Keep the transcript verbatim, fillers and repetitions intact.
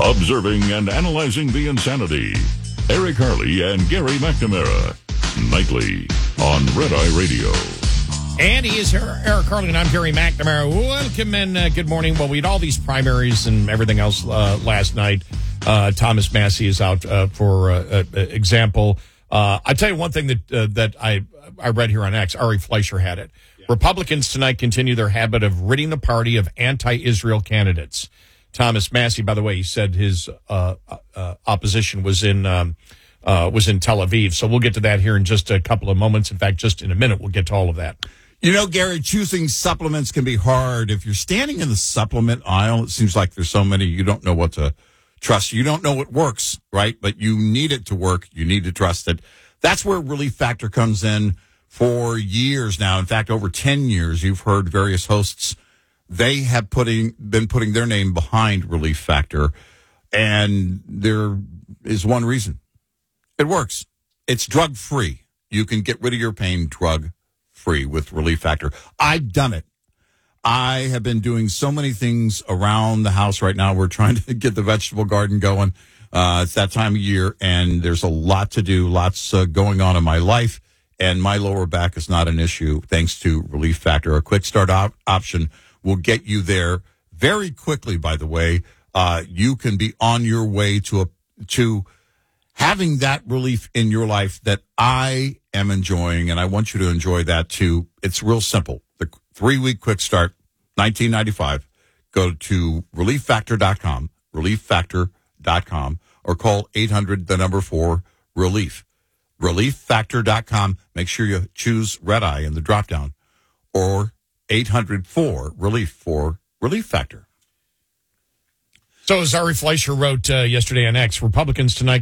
Observing and analyzing the insanity. Eric Harley and Gary McNamara. Nightly on Red Eye Radio. And he is here, Eric Harley, and I'm Gary McNamara. Welcome and uh, good morning. Well, we had all these primaries and everything else uh, last night. Uh, Thomas Massie is out uh, for uh, uh, example. Uh, I tell you one thing that uh, that I I read here on X. Ari Fleischer had it. Yeah. Republicans tonight continue their habit of ridding the party of anti-Israel candidates. Thomas Massie, by the way, he said his uh, uh, opposition was in um, uh, was in Tel Aviv. So we'll get to that here in just a couple of moments. In fact, just in a minute, we'll get to all of that. You know, Gary, choosing supplements can be hard. If you're standing in the supplement aisle, it seems like there's so many you don't know what to trust. You don't know what works, right? But you need it to work. You need to trust it. That's where Relief Factor comes in for years now. In fact, over ten years, you've heard various hosts. They have putting been putting their name behind Relief Factor, and there is one reason. It works. It's drug-free. You can get rid of your pain drug-free with Relief Factor. I've done it. I have been doing so many things around the house right now. We're trying to get the vegetable garden going. Uh, it's that time of year, and there's a lot to do, lots uh, going on in my life, and my lower back is not an issue thanks to Relief Factor. A quick start op- option will get you there very quickly, by the way. Uh, you can be on your way to a, to having that relief in your life that I am enjoying, and I want you to enjoy that too. It's real simple. The three-week quick start, nineteen ninety-five. Go to relief factor dot com, relief factor dot com, or call eight hundred, the number four, relief. relief factor dot com. Make sure you choose Red Eye in the drop-down, or eight hundred four relief for Relief Factor. So as Ari Fleischer wrote uh, yesterday on X, Republicans tonight